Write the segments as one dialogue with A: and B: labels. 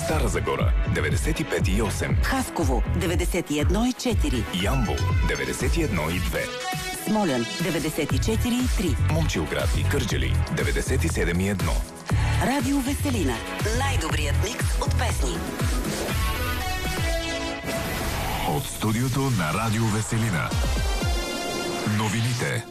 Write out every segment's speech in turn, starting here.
A: Стара Загора 95,8,
B: Хасково 91,4,
A: Ямбол 91,2,
B: Смолян 94,3,
A: Момчилград и Кърджали 97,1.
B: Радио Веселина. Най-добрият микс от песни.
A: От студиото на Радио Веселина. Новините.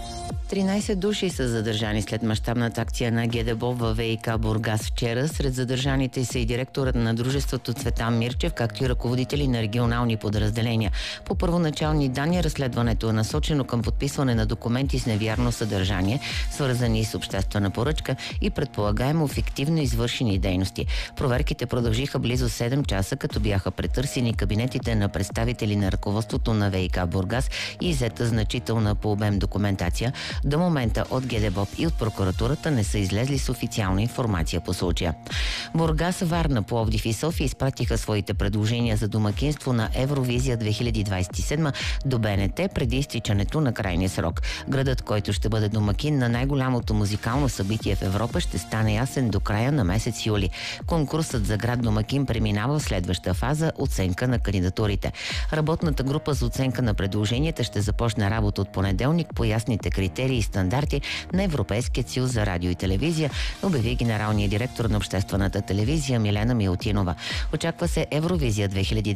C: 13 души са задържани след мащабната акция на ГДБОП във ВиК Бургас вчера. Сред задържаните са и директорът на дружеството Цветан Мирчев, както и ръководители на регионални подразделения. По първоначални данни, разследването е насочено към подписване на документи с невярно съдържание, свързани с обществена поръчка и предполагаемо фиктивно извършени дейности. Проверките продължиха близо 7 часа, като бяха претърсени кабинетите на представители на ръководството на ВиК Бургас и иззета значителна по обем документация. До момента от ГДБОП и от прокуратурата не са излезли с официална информация по случая. Бургас, Варна, Пловдив и София изпратиха своите предложения за домакинство на Евровизия 2027 до БНТ преди изтичането на крайния срок. Градът, който ще бъде домакин на най-голямото музикално събитие в Европа, ще стане ясен до края на месец юли. Конкурсът за град домакин преминава в следваща фаза – оценка на кандидатурите. Работната група за оценка на предложенията ще започне работа от понеделник по ясните критерии и стандарти на Европейския съюз за радио и телевизия, обяви генералният директор на обществената телевизия Милена Милтинова. Очаква се Евровизия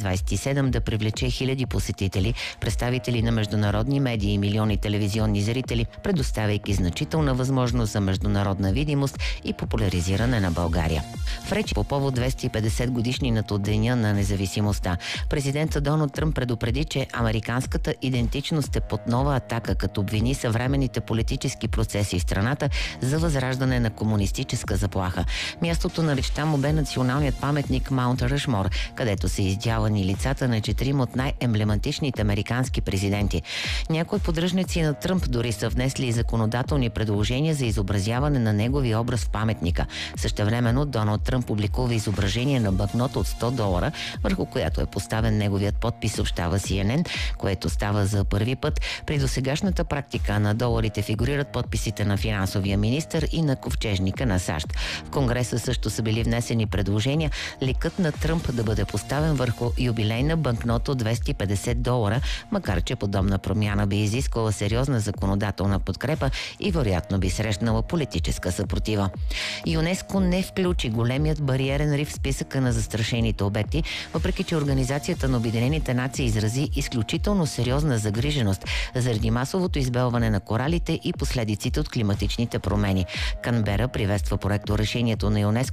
C: 2027 да привлече хиляди посетители, представители на международни медии и милиони телевизионни зрители, предоставяйки значителна възможност за международна видимост и популяризиране на България. В речи по повод 250 годишнината от Деня на независимостта, президентът Доналд Тръмп предупреди, че американската идентичност е под нова атака, като обвини съвременните политически процеси в страната за възраждане на комунистическа заплаха. Мястото на речта му бе националният паметник Маунт Ръшмор, където са издявани лицата на 4 от най-емблематичните американски президенти. Някои поддръжници на Тръмп дори са внесли законодателни предложения за изобразяване на неговия образ в паметника. Същевременно Доналд Тръмп публикува изображение на банкнота от $100, върху която е поставен неговият подпис, съобщава CNN, което става за първи път. При досегашната практика на доларите фигурират подписите на финансовия министър и на ковчежника на САЩ. В Конгреса също са били внесени предложения ликът на Тръмп да бъде поставен върху юбилейна банкнота от $250, макар че подобна промяна би изисквала сериозна законодателна подкрепа и вероятно би срещнала политическа съпротива. ЮНЕСКО не включи големият бариерен риф в списъка на застрашените обекти, въпреки че Организацията на Обединените нации изрази изключително сериозна загриженост заради масовото избелване на коралите и последиците от климатичните промени. Канбера приветства проекторешението на ЮНЕСКО